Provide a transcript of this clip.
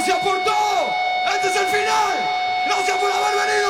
Gracias por todo. Este es el final. Gracias por haber venido.